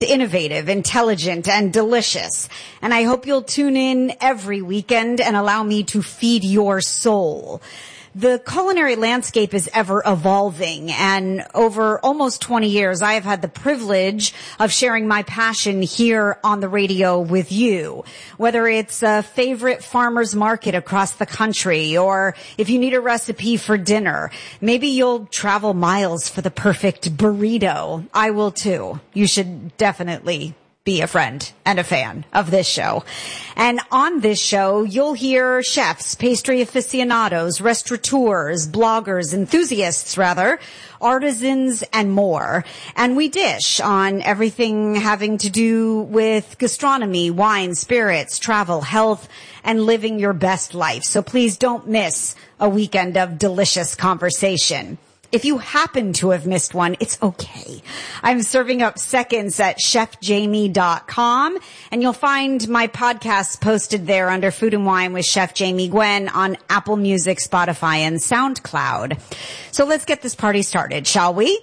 innovative, intelligent, and delicious. And I hope you'll tune in every weekend and allow me to feed your soul. The culinary landscape is ever evolving, and over almost 20 years, I have had the privilege of sharing my passion here on the radio with you. Whether it's a favorite farmer's market across the country, or if you need a recipe for dinner, maybe you'll travel miles for the perfect burrito. I will too. You should definitely be a friend and a fan of this show. And on this show, you'll hear chefs, pastry aficionados, restaurateurs, bloggers, enthusiasts rather, artisans, and more. And we dish on everything having to do with gastronomy, wine, spirits, travel, health, and living your best life. So please don't miss a weekend of delicious conversation. If you happen to have missed one, it's okay. I'm serving up seconds at chefjamie.com, and you'll find my podcasts posted there under Food and Wine with Chef Jamie Gwen on Apple Music, Spotify, and SoundCloud. So let's get this party started, shall we?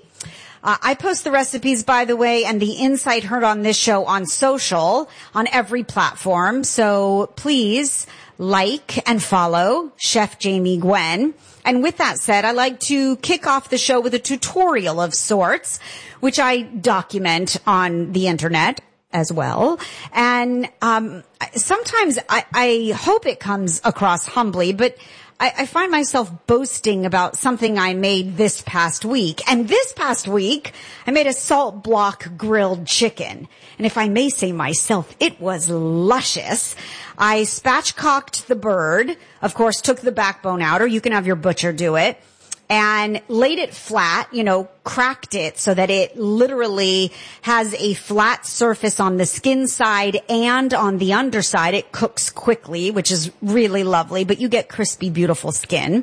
I post the recipes, by the way, and the insight heard on this show on social, on every platform. So please like and follow Chef Jamie Gwen. And with that said, I like to kick off the show with a tutorial of sorts, which I document on the internet as well. And sometimes I hope it comes across humbly, but I find myself boasting about something I made this past week. And this past week, I made a salt block grilled chicken. And if I may say myself, it was luscious. I spatchcocked the bird, of course, took the backbone out, or you can have your butcher do it, and laid it flat, cracked it so that it literally has a flat surface on the skin side and on the underside. It cooks quickly, which is really lovely, but you get crispy, beautiful skin.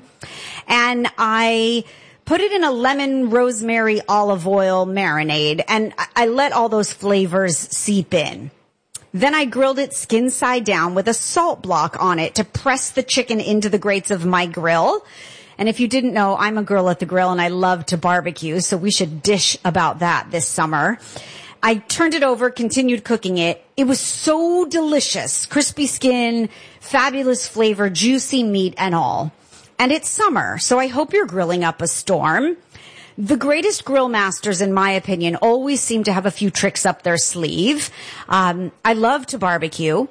And I put it in a lemon, rosemary, olive oil marinade, and I let all those flavors seep in. Then I grilled it skin side down with a salt block on it to press the chicken into the grates of my grill. And if you didn't know, I'm a girl at the grill and I love to barbecue, so we should dish about that this summer. I turned it over, continued cooking it. It was so delicious. Crispy skin, fabulous flavor, juicy meat and all. And it's summer, so I hope you're grilling up a storm. The greatest grill masters, in my opinion, always seem to have a few tricks up their sleeve. I love to barbecue,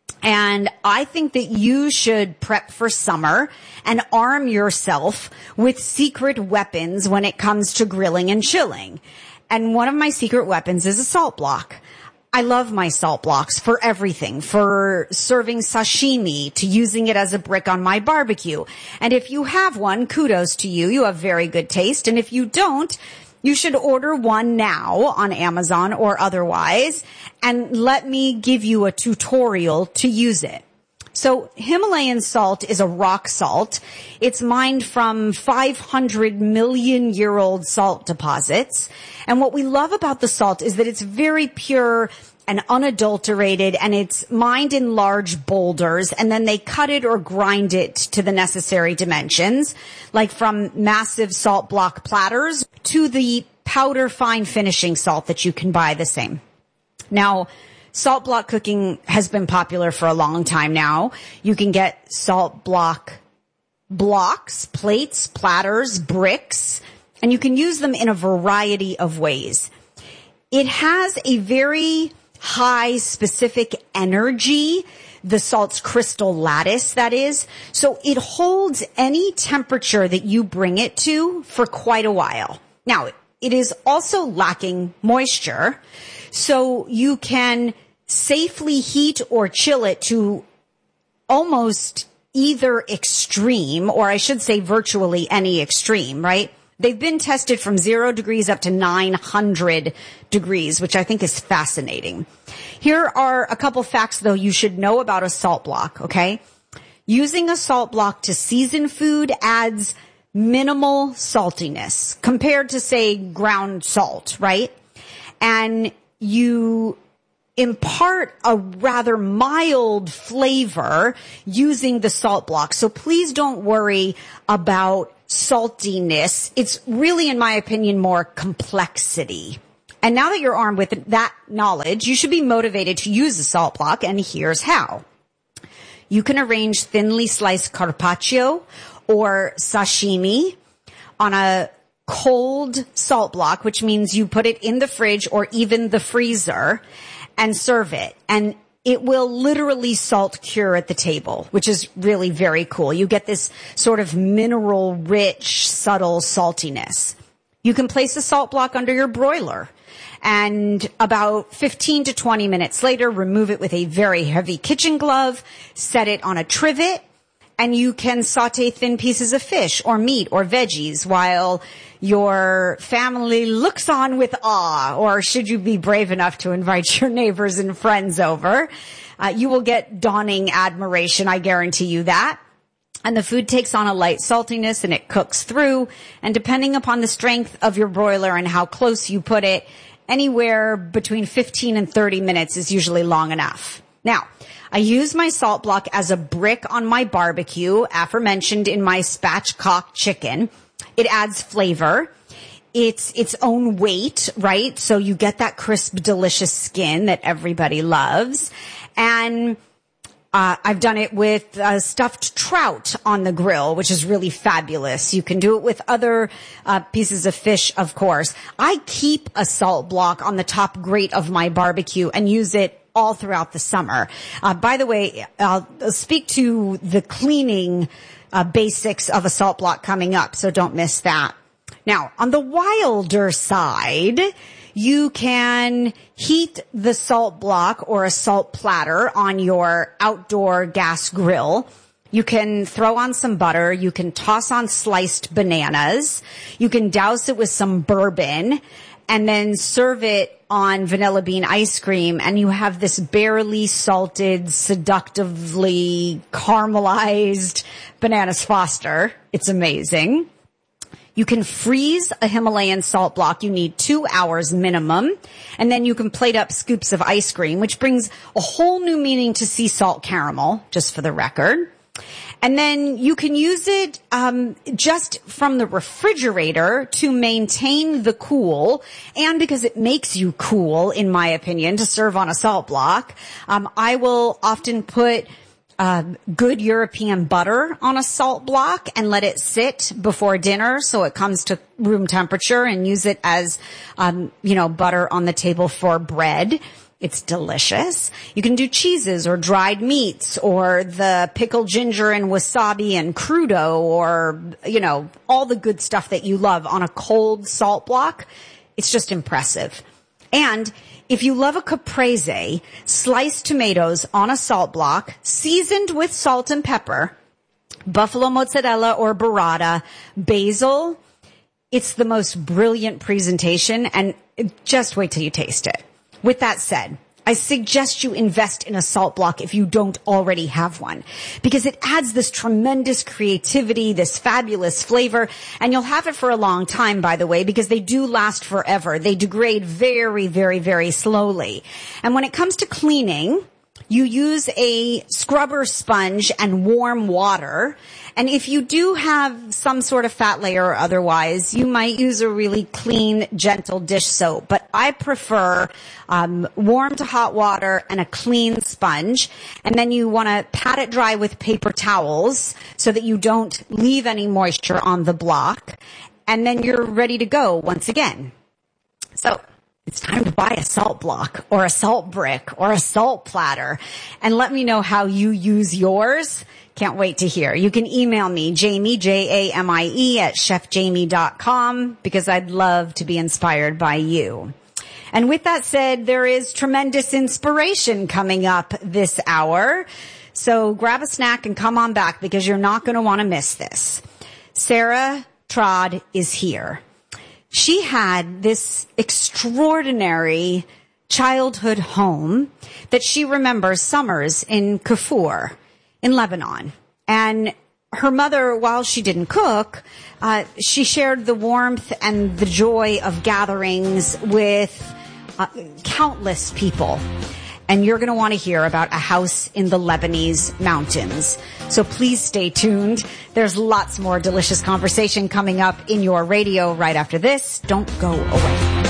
and I think that you should prep for summer and arm yourself with secret weapons when it comes to grilling and chilling. And one of my secret weapons is a salt block. I love my salt blocks for everything, for serving sashimi to using it as a brick on my barbecue. And if you have one, kudos to you. You have very good taste. And if you don't, you should order one now on Amazon or otherwise, and let me give you a tutorial to use it. So Himalayan salt is a rock salt. It's mined from 500 million-year-old salt deposits. And what we love about the salt is that it's very pure and unadulterated, and it's mined in large boulders, and then they cut it or grind it to the necessary dimensions, like from massive salt block platters to the powder fine finishing salt that you can buy the same. Now, salt block cooking has been popular for a long time now. You can get salt block blocks, plates, platters, bricks, and you can use them in a variety of ways. It has a very high specific energy, the salt's crystal lattice, that is. So it holds any temperature that you bring it to for quite a while. Now, it is also lacking moisture, so you can safely heat or chill it to almost either extreme, or I should say virtually any extreme, right? They've been tested from 0 degrees up to 900 degrees, which I think is fascinating. Here are a couple facts, though, you should know about a salt block, okay? Using a salt block to season food adds minimal saltiness compared to, say, ground salt, right? And you impart a rather mild flavor using the salt block. So please don't worry about saltiness. It's really, in my opinion, more complexity. And now that you're armed with that knowledge, you should be motivated to use the salt block, and here's how. You can arrange thinly sliced carpaccio or sashimi on a cold salt block, which means you put it in the fridge or even the freezer and serve it. And it will literally salt cure at the table, which is really very cool. You get this sort of mineral rich, subtle saltiness. You can place a salt block under your broiler, and about 15 to 20 minutes later, remove it with a very heavy kitchen glove, set it on a trivet, and you can saute thin pieces of fish or meat or veggies while your family looks on with awe, or should you be brave enough to invite your neighbors and friends over, you will get dawning admiration, I guarantee you that. And the food takes on a light saltiness and it cooks through. And depending upon the strength of your broiler and how close you put it, anywhere between 15 and 30 minutes is usually long enough. Now, I use my salt block as a brick on my barbecue, aforementioned in my spatchcock chicken. It adds flavor. It's its own weight, right? So you get that crisp, delicious skin that everybody loves. And I've done it with stuffed trout on the grill, which is really fabulous. You can do it with other pieces of fish, of course. I keep a salt block on the top grate of my barbecue and use it all throughout the summer. By the way, I'll speak to the cleaning basics of a salt block coming up, so don't miss that. Now, on the wilder side, you can heat the salt block or a salt platter on your outdoor gas grill. You can throw on some butter. You can toss on sliced bananas. You can douse it with some bourbon and then serve it on vanilla bean ice cream. And you have this barely salted, seductively caramelized bananas Foster. It's amazing. You can freeze a Himalayan salt block. You need 2 hours minimum. And then you can plate up scoops of ice cream, which brings a whole new meaning to sea salt caramel, just for the record. And then you can use it just from the refrigerator to maintain the cool, and because it makes you cool, in my opinion, to serve on a salt block. I will often put good European butter on a salt block and let it sit before dinner so it comes to room temperature, and use it as, butter on the table for bread. It's delicious. You can do cheeses or dried meats or the pickled ginger and wasabi and crudo, or, all the good stuff that you love on a cold salt block. It's just impressive. And if you love a caprese, sliced tomatoes on a salt block, seasoned with salt and pepper, buffalo mozzarella or burrata, basil, it's the most brilliant presentation, and just wait till you taste it. With that said, I suggest you invest in a salt block if you don't already have one, because it adds this tremendous creativity, this fabulous flavor, and you'll have it for a long time, by the way, because they do last forever. They degrade very, very, very slowly. And when it comes to cleaning, you use a scrubber sponge and warm water. And if you do have some sort of fat layer or otherwise, you might use a really clean, gentle dish soap. But I prefer warm to hot water and a clean sponge. And then you want to pat it dry with paper towels so that you don't leave any moisture on the block. And then you're ready to go once again. So it's time to buy a salt block or a salt brick or a salt platter, and let me know how you use yours. Can't wait to hear. You can email me, Jamie, Jamie, at chefjamie.com, because I'd love to be inspired by you. And with that said, there is tremendous inspiration coming up this hour. So grab a snack and come on back, because you're not going to want to miss this. Sarah Trod is here. She had this extraordinary childhood home that she remembers summers in Kafur in Lebanon. And her mother, while she didn't cook, she shared the warmth and the joy of gatherings with countless people. And you're going to want to hear about a house in the Lebanese mountains. So please stay tuned. There's lots more delicious conversation coming up in your radio right after this. Don't go away.